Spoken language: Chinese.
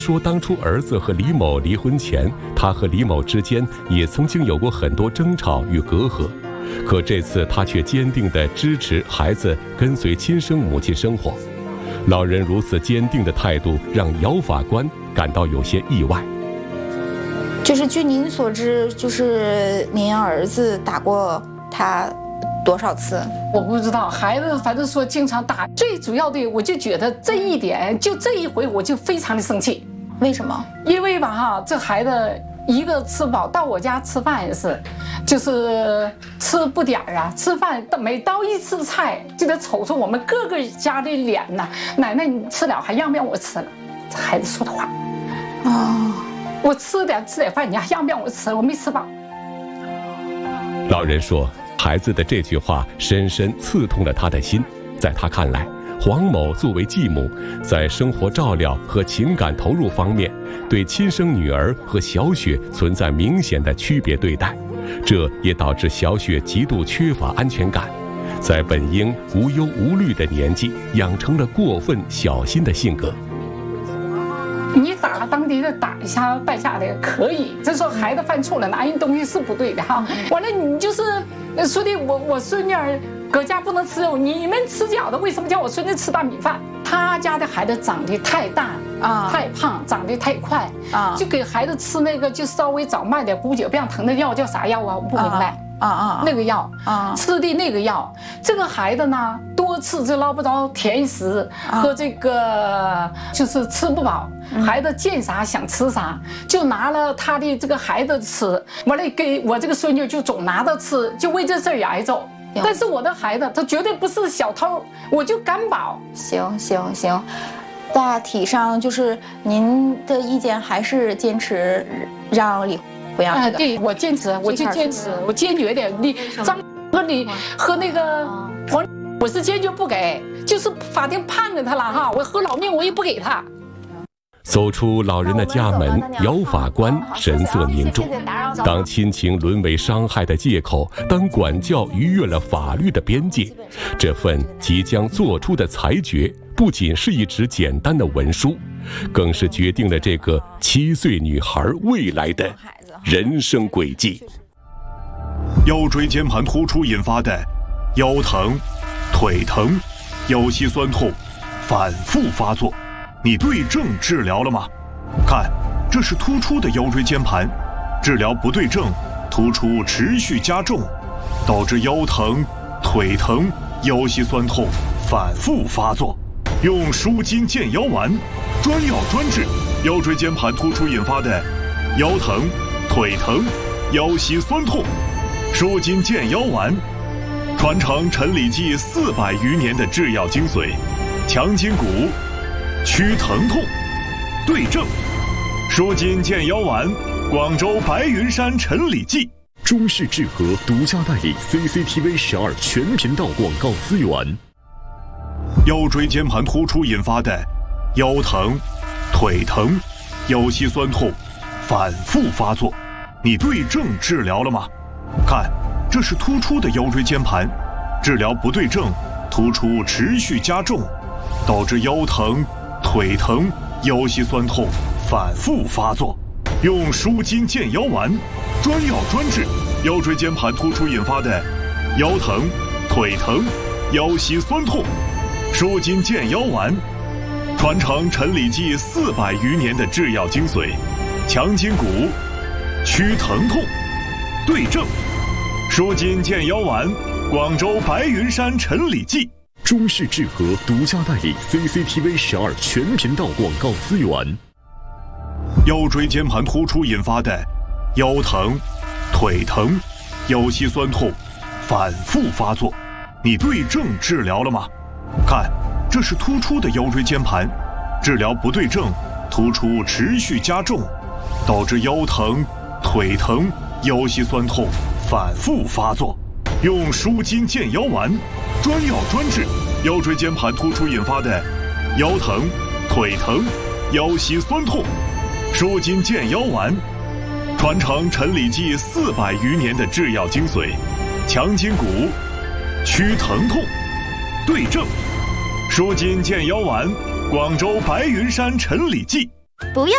说当初儿子和李某离婚前，他和李某之间也曾经有过很多争吵与隔阂，可这次他却坚定地支持孩子跟随亲生母亲生活。老人如此坚定的态度让姚法官感到有些意外。 就是据您所知，就是您儿子打过他多少次？ 我不知道，孩子反正说经常打。最主要的，我就觉得这一点，就这一回我就非常的生气。 为什么？ 因为吧哈，这孩子一个吃饱，到我家吃饭也是，就是吃不点儿啊，吃饭每到一次菜就得瞅瞅我们各个家的脸呐。奶奶你吃了还让不让我吃了？这孩子说的话。 哦， 我吃点饭，你还让不让我吃？我没吃饱。 老人说，孩子的这句话深深刺痛了他的心。在他看来，黄某作为继母，在生活照料和情感投入方面，对亲生女儿和小雪存在明显的区别对待，这也导致小雪极度缺乏安全感，在本应无忧无虑的年纪，养成了过分小心的性格。 你打当地的打一下半下的可以，这时候孩子犯错了，拿人东西是不对的哈。完了你就是说的我孙女儿搁家不能吃肉，你们吃饺子，为什么叫我孙子吃大米饭？他家的孩子长得太大啊，太胖，长得太快啊，就给孩子吃那个就稍微早卖点骨节病疼的药，叫啥药啊？我不明白。那个药吃的那个药，这个孩子呢多次就捞不着甜食和这个就是吃不饱，孩子见啥想吃啥，就拿了他的这个孩子吃，完了给我这个孙女就总拿着吃，就为这事儿也挨揍。但是我的孩子他绝对不是小偷，我就敢保。 行，大体上就是您的意见还是坚持让离婚。不要对，我坚持，我就坚持，我坚决点。你张和你和那个黄，我是坚决不给，就是法庭判给他了哈，我和老命我也不给他。 走出老人的家门，姚法官神色凝重。当亲情沦为伤害的借口，当管教逾越了法律的边界，这份即将做出的裁决不仅是一纸简单的文书，更是决定了这个7岁女孩未来的人生轨迹。 腰椎间盘突出引发的腰疼、腿疼、腰膝酸痛反复发作，你对症治疗了吗？看，这是突出的腰椎间盘，治疗不对症，突出持续加重，导致腰疼、腿疼、腰膝酸痛反复发作。用舒筋健腰丸，专药专治腰椎间盘突出引发的腰疼、腿疼、腰膝酸痛。舒筋健腰丸，传承陈李济400余年的制药精髓，强筋骨，祛疼痛，对症。舒筋健腰丸，广州白云山陈李济。 中式制和独家代理 CCTV 12全频道广告资源。 腰椎间盘突出引发的腰疼、腿疼、腰膝酸痛反复发作，你对症治疗了吗？看，这是突出的腰椎间盘，治疗不对症，突出持续加重，导致腰疼、腿疼、腰膝酸痛反复发作。用舒筋健腰丸，专药专治腰椎间盘突出引发的腰疼、腿疼、腰膝酸痛。舒筋健腰丸，传承陈李济400余年的制药精髓，强筋骨，祛疼痛，对症。舒筋健腰丸，广州白云山陈李济。 中式制和独家代理 CCTV 12全频道广告资源。 腰椎间盘突出引发的腰疼、腿疼、腰膝酸痛反复发作，你对症治疗了吗？看，这是突出的腰椎间盘，治疗不对症，突出持续加重，导致腰疼、腿疼、腰膝酸痛反复发作。用舒筋健腰丸，专药专治腰椎间盘突出引发的腰疼、腿疼、腰膝酸痛。舒筋健腰丸，传承陈李济400余年的制药精髓，强筋骨，祛疼痛，对症。舒筋健腰丸，广州白云山陈李济。 不要